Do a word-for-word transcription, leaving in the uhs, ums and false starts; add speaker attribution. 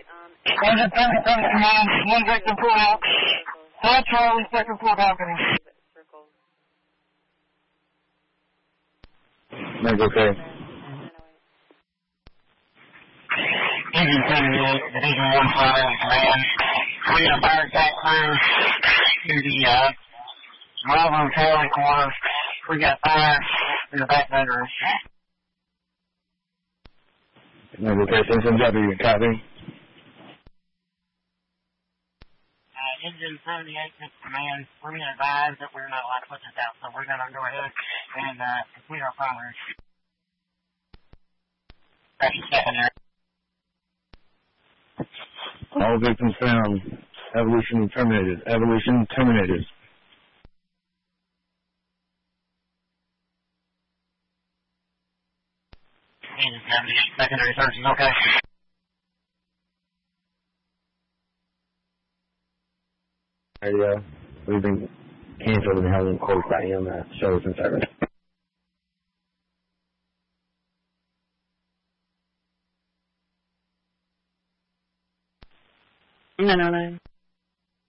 Speaker 1: Agent thirty thirty command, one victim pulled out. Five Charlie, second floor balcony.
Speaker 2: That's okay.
Speaker 1: Agent thirty-eight, Division one fire command. We got a fire attack crew to the, uh, Bravo Charlie corner. We got fire in the back bedroom.
Speaker 2: That's okay, Citizen W, copy.
Speaker 1: Uh, Engine seventy-eight, command, we're going to advise that we're not allowed to put this out, so we're going to go ahead and, uh, complete our primary. That's secondary.
Speaker 2: All victims found. Evolution terminated. Evolution terminated.
Speaker 1: Engine seventy-eight, secondary search is okay.
Speaker 2: Area, we've been canceled and held in court by him, uh, shows and service.
Speaker 3: nine oh nine.